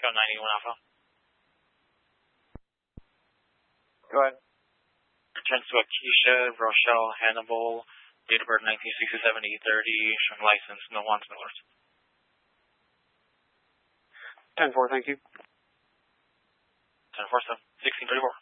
Go 91 Alpha. Go ahead. Return to Akeisha, Rochelle, Hannibal, date of birth 1967, 8:30, showing license, no wants, no orders. 10-4, thank you. 10-4, 1634.